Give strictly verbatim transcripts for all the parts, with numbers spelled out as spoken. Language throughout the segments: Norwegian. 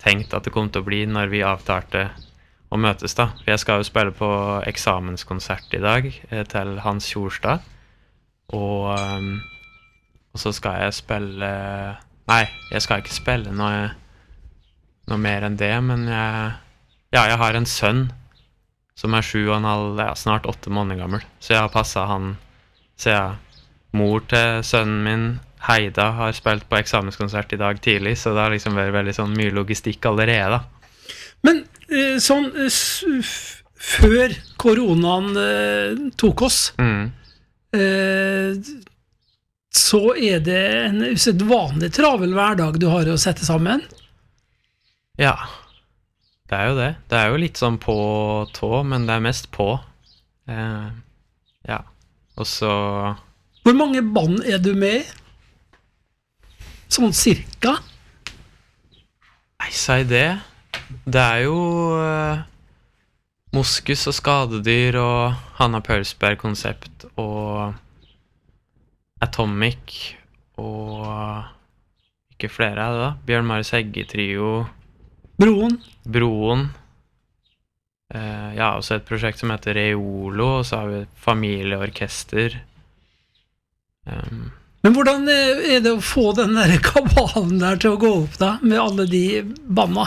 tenkt at det kom til å bli når vi avtalte å møtes da. For jeg skal jo spille på eksamenskonsert i dag eh, til Hans Kjorstad. Og, um, og så skal jeg spille... Nei, jeg skal ikke spille noe, noe mer enn det, men jeg, ja, jeg har en sønn som er sju og en halv, ja, snart åtte måneder gammel. Så jeg har passet han, så jeg, mor til sønnen min, Heida, har spilt på eksamenskonsert i dag tidlig, så det har liksom vært veldig sånn mye logistikk allerede da. Men eh, sånn, eh, s- før koronaen eh, tok oss, Mm. eh, så er det en usedvanlig travel hverdag du har å sette sammen. Ja, det er jo det. Det er jo litt sånn på tå, men det er mest på. Eh, ja, og så... Hvor mange band er du med i? Sånn cirka? Nei, si det. Det er jo eh, Moskus og Skadedyr og Hanna Paulsberg-konsept og Atomic og ikke flere er det da. Bjørn Marius Hegge-trio, Broen? Broen. Eh, ja, og så et prosjekt som heter Reolo, og så har vi et familieorkester. Um, Men hvordan eh, er det å få den der kabalen der til å gå opp da, med alle de banda?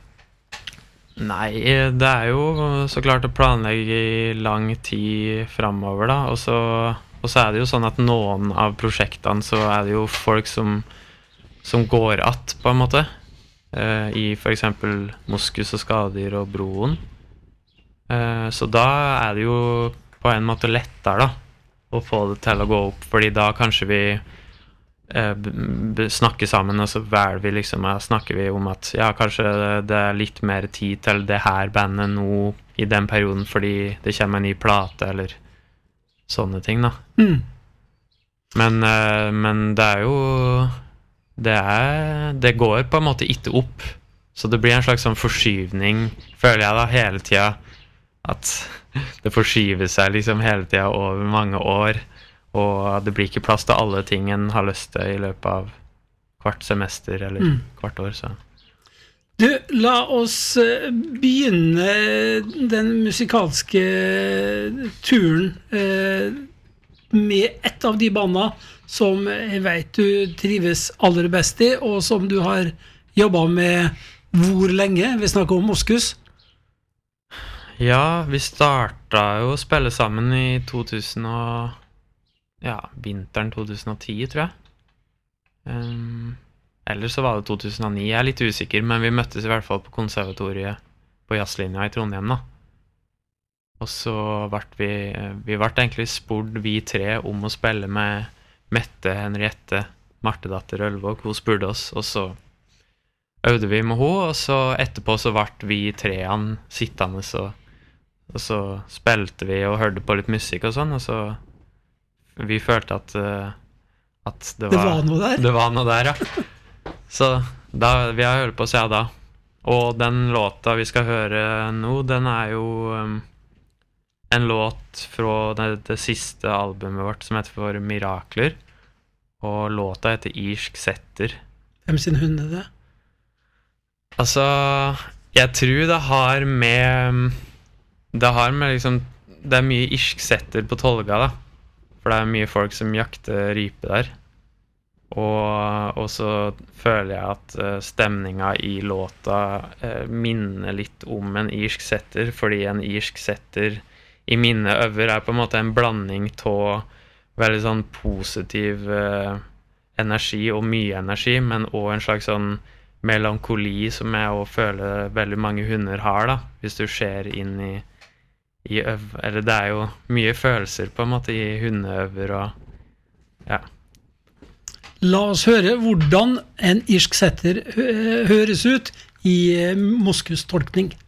Nei, det er jo så klart å planlegge i lang tid fremover da, og så, og så er det jo sånn at noen av prosjektene så er det jo folk som, som går att på en måte, eh, i for eksempel Moskus og Skadedyr og Broen. Eh, så da er det jo på en måte lettere da, å få det til å gå opp, fordi da kanskje vi eh, b- b- snakker sammen, og så velger vi liksom, ja, snakker vi om at ja, kanskje det er litt mer tid til det her bandet nå i den perioden, fordi det kommer en ny plate, eller sånne ting da. Mm. Men, eh, men det er jo, det er, det går på en måte ikke opp, så det blir en slags sånn forskyvning, føler jeg da, hele tiden, at det forskyver seg liksom hele tiden over mange år, og det blir ikke plass til alle ting en har lyst til i løpet av hvert semester eller Mm. hvert år, så. Du, la oss eh, begynne den musikalske turen eh, med et av de banda som jeg vet du trives aller best i, og som du har jobbet med hvor lenge? Vi snakker om Moskus. Ja, vi startet jo å spille sammen i to tusen og, ja, vinteren to tusen og ti, tror jeg. Um, eller så var det to tusen og ni, jeg er litt usikker, men vi møttes i hvert fall på konservatoriet på jazzlinja i Trondheim da. Og så ble vi, vi ble egentlig spurt vi tre om å spille med Mette, Henriette, Martedatter Ølvåg. Hun spurte oss, og så øvde vi med henne, og så etterpå så ble vi treene sittende, så, og så spilte vi og hørte på litt musikk og sånn, og så vi følte at, eh, at det, var, Det var noe der. det var noe der, ja. Så da, vi har hørt på siden da. Og den låta vi skal høre nå, den er jo um, en låt fra det, det siste albumet vårt som heter for Mirakler, og låta heter Irsk Setter. Hvem sin hund er det? Altså, jeg tror det har med det har med liksom, det er mye irsk setter på Tolga da, for det er mye folk som jakter rype der, og, og så føler jeg at uh, stemningen i låta uh, minner litt om en irsk setter, fordi en irsk setter i mine øver er på en måte en blanding av veldig sånn positiv uh, energi og mye energi, men også en slags sånn melankoli som jeg også føler veldig mange hunder har da, hvis du ser inn i, i øv, eller det er jo mye følelser på en måte i hundeøver og ja. La oss høre hvordan en irsk setter hø- høres ut i eh, Moskus tolkning.